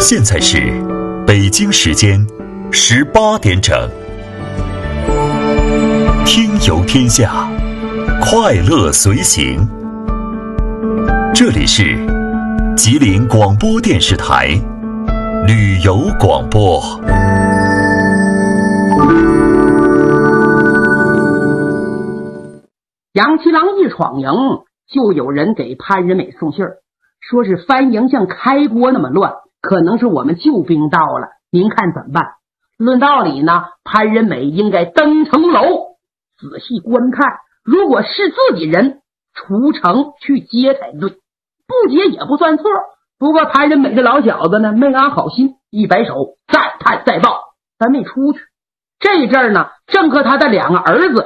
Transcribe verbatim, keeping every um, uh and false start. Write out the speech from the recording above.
现在是北京时间十八点整。听游天下，快乐随行。这里是吉林广播电视台旅游广播。 杨七郎一闯营，就有人给潘仁美送信儿，说是番营像开国那么乱，可能是我们救兵到了，您看怎么办？论道理呢，潘仁美应该登城楼仔细观看，如果是自己人，出城去接才对，不接也不算错。不过潘仁美这老小子呢，没安好心，一摆手，再探再报，咱没出去。这阵儿呢，正和他的两个儿子